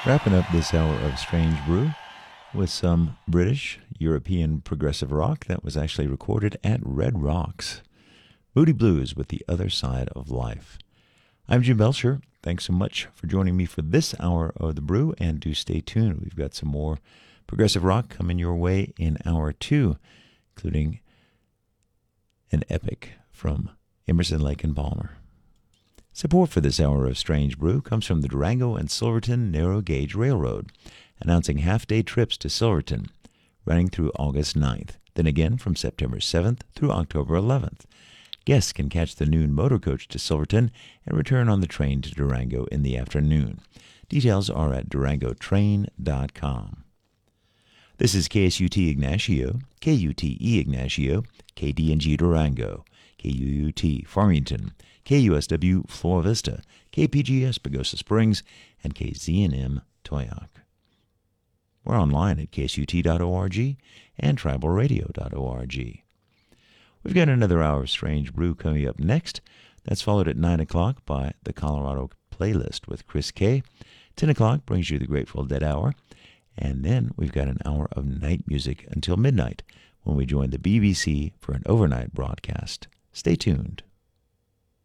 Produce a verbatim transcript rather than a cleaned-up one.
Wrapping up this hour of Strange Brew with some British, European progressive rock that was actually recorded at Red Rocks. Moody Blues with The Other Side of Life. I'm Jim Belcher. Thanks so much for joining me for this hour of The Brew, and do stay tuned. We've got some more progressive rock coming your way in hour two, including an epic from Emerson, Lake and Palmer. Support for this hour of Strange Brew comes from the Durango and Silverton Narrow Gauge Railroad, announcing half-day trips to Silverton, running through August ninth, then again from September seventh through October eleventh. Guests can catch the noon motor coach to Silverton and return on the train to Durango in the afternoon. Details are at durango train dot com. This is K S U T Ignacio, K U T E Ignacio, K D N G Durango, K U U T Farmington, K U S W Flora Vista, K P G S Pagosa Springs, and K Z N M Toyoak. We're online at K S U T dot org and tribal radio dot org. We've got another hour of Strange Brew coming up next. That's followed at nine o'clock by the Colorado Playlist with Chris K. ten o'clock brings you the Grateful Dead Hour. And then we've got an hour of night music until midnight when we join the B B C for an overnight broadcast. Stay tuned.